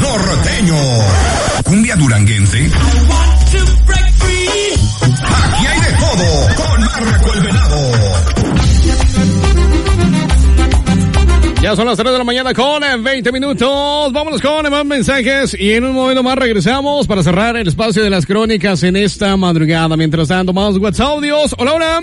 norteño, cumbia duranguense. Aquí hay de todo con Marco el Venado. Ya son las 3 de la mañana con 20 minutos. Vámonos con más mensajes y en un momento más regresamos para cerrar el espacio de las crónicas en esta madrugada. Mientras tanto, más WhatsApp audios. Hola, hola.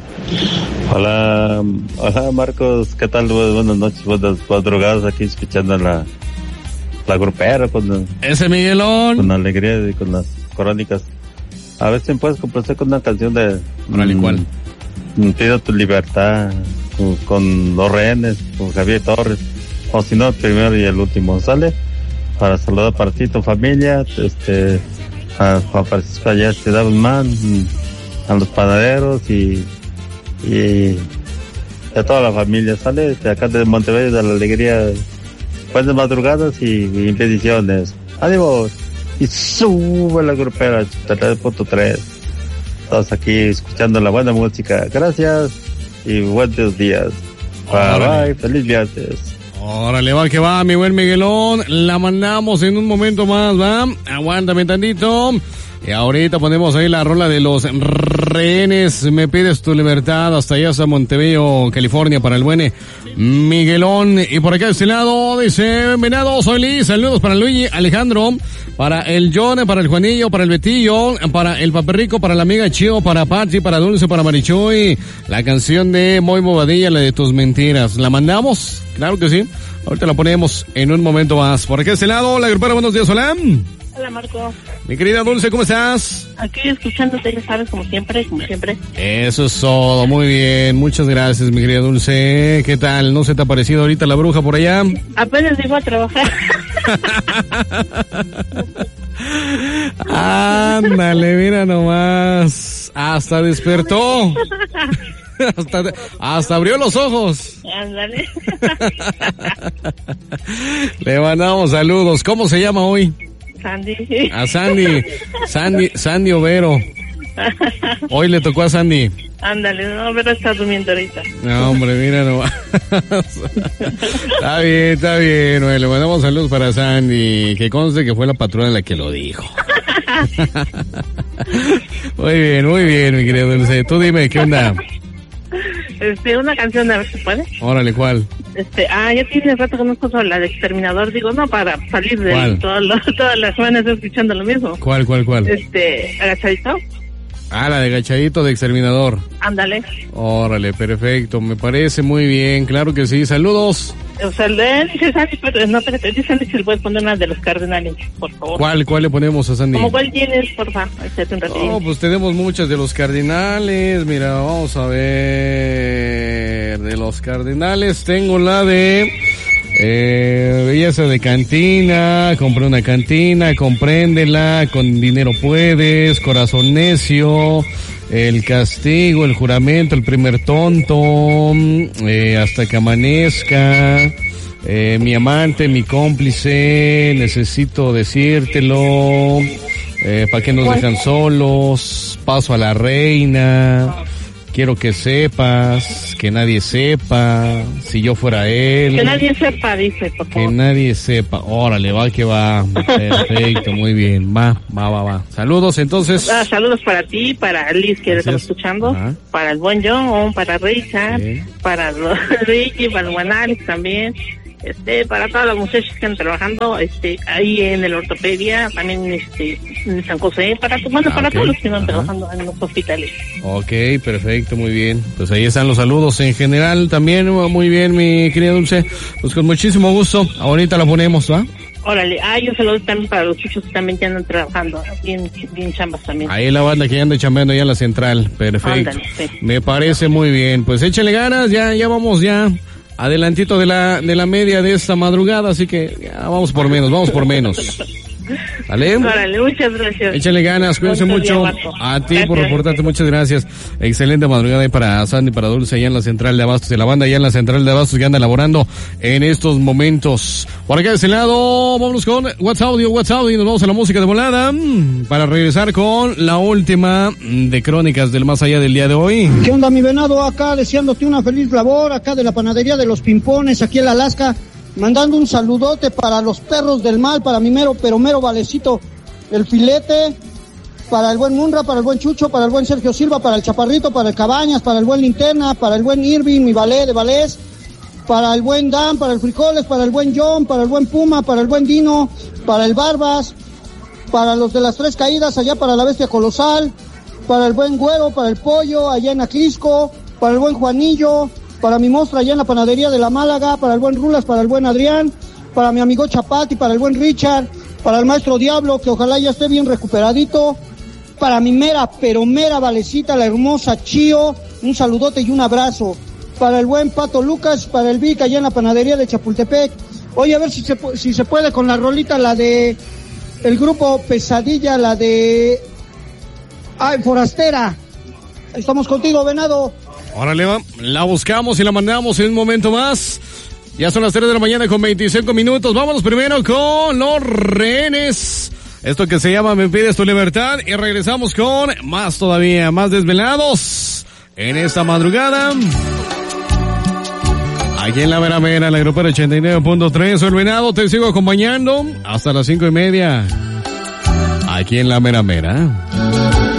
Hola Marcos, ¿qué tal? Buenas noches, buenas madrugadas aquí escuchando la grupera con ese Miguelón. Con alegría y con las crónicas. A ver si me puedes complacer con una canción de ¿cuál? Pido tu libertad con Los Rehenes, con Javier Torres, o si no, el primero y el último, ¿sale? Para saludar para ti, tu familia, a Juan Francisco allá, Guzmán, a los panaderos y a toda la familia, ¿sale? Acá de Montevideo, de la alegría, buenas madrugadas y bendiciones. Adiós. Y sube la grupera 3.3. Todos aquí escuchando la buena música. Gracias y buenos días. Bye, bye. Feliz viernes. Órale, va que va, mi buen Miguelón. La mandamos en un momento más, ¿va? Aguántame tantito. Y ahorita ponemos ahí la rola de Los Rehenes. Me pides tu libertad hasta allá, hasta Montevideo, California, para el buen Miguelón. Y por acá de este lado dice: Venado, soy Liz. Saludos para Luigi, Alejandro, para el John, para el Juanillo, para el Betillo, para el Paperrico, para la amiga Chio, para Pati, para Dulce, para Marichuy. La canción de Moy Bobadilla, la de Tus Mentiras. ¿La mandamos? Claro que sí. Ahorita la ponemos en un momento más. Por acá de este lado, la grupera, buenos días, hola. Hola, Marco. Mi querida Dulce, ¿cómo estás? Aquí escuchándote, ya sabes, como siempre. Eso es todo, muy bien. Muchas gracias, mi querida Dulce. ¿Qué tal? ¿No se te ha parecido ahorita la bruja por allá? Apenas llego a trabajar. Ándale, mira nomás. Hasta despertó. Hasta abrió los ojos. Ándale. Le mandamos saludos. ¿Cómo se llama hoy? Sandy. A Sandy Overo. Hoy le tocó a Sandy. Ándale, no, pero está durmiendo ahorita. No, hombre, mira nomás. Está bien, le mandamos saludos para Sandy. Que conste que fue la patrona la que lo dijo. Muy bien, mi querido Dulce. Tú dime, ¿qué onda? Una canción, a ver si puede. Órale, ¿cuál? Ya tiene rato que no escucho la de Exterminador, digo, no, para salir de todas las semanas escuchando lo mismo. ¿Cuál? Agachadito. La de Agachadito de Exterminador. Ándale. Órale, perfecto, me parece muy bien, claro que sí, saludos. Dice Sandy, pero no, pero dice Sandy si le puedes poner una de Los Cardenales, por favor. ¿Cuál le ponemos a Sandy? ¿Cómo cuál tienes, por favor? No, pues tenemos muchas de Los Cardenales, mira, vamos a ver, de Los Cardenales tengo la de... belleza de cantina, compré una cantina, compréndela, con dinero puedes, corazón necio, el castigo, el juramento, el primer tonto, hasta que amanezca, mi amante, mi cómplice, necesito decírtelo, para que nos dejan solos, paso a la reina, quiero que sepas, que nadie sepa, si yo fuera él. Que nadie sepa, dice, por favor. Que nadie sepa. Órale, va que va. Perfecto, muy bien. Va. Saludos, entonces. Saludos para ti, para Liz, que estamos escuchando, para el buen John, para Richard, para Ricky, para el buen Alex también. Para todos los muchachos que están trabajando, ahí en el ortopedia, también, en San José, para todos los que están trabajando en los hospitales. Ok, perfecto, muy bien. Pues ahí están los saludos en general también, muy bien, mi querida Dulce. Pues con muchísimo gusto, ahorita la ponemos, ¿va? Órale, yo saludo también para los chicos que también ya andan trabajando, bien chambas también. Ahí la banda que anda chambeando ya en la central, perfecto. Ándale, sí. Me parece muy bien, pues échale ganas, ya vamos adelantito de la media de esta madrugada, así que ya vamos por menos. ¿Vale? Órale, muchas gracias. Échale ganas, cuídense mucho. A ti por reportarte, muchas gracias. Excelente madrugada ahí para Sandy, para Dulce, allá en la central de Abastos, de la banda allá en la central de Abastos que anda laborando en estos momentos. Por acá de ese lado, vámonos con WhatsApp y nos vamos a la música de volada para regresar con la última de Crónicas del Más Allá del día de hoy. ¿Qué onda, mi venado? Acá deseándote una feliz labor, acá de la panadería de Los Pimpones, aquí en Alaska. mandando un saludote para los perros del mal, para mi mero Valecito, el Filete, para el buen Munra, para el buen Chucho, para el buen Sergio Silva, para el Chaparrito, para el Cabañas, para el buen Linterna, para el buen Irving, mi Valé de Valés, para el buen Dan, para el Frijoles, para el buen John, para el buen Puma, para el buen Dino, para el Barbas, para los de las Tres Caídas, allá para la Bestia Colosal, para el buen Güero, para el Pollo, allá en Acrisco, para el buen Juanillo, para mi Mostra allá en la Panadería de la Málaga, para el buen Rulas, para el buen Adrián, para mi amigo Chapati, para el buen Richard, para el maestro Diablo, que ojalá ya esté bien recuperadito, para mi mera Valecita, la hermosa Chío, un saludote y un abrazo, para el buen Pato Lucas, para el Vic allá en la Panadería de Chapultepec. Oye, a ver si se puede con la rolita, la de el grupo Pesadilla, la de Forastera. Estamos contigo, Venado. Órale, va, la buscamos y la mandamos en un momento más. Ya son las 3 de la mañana con 25 minutos. Vámonos primero con los rehenes. Esto que se llama Me Pides Tu Libertad. Y regresamos con más todavía, más desvelados en esta madrugada. Aquí en la Mera Mera, en la grupera 89.3. Soy el Venado, te sigo acompañando hasta las 5:30. Aquí en la Mera Mera.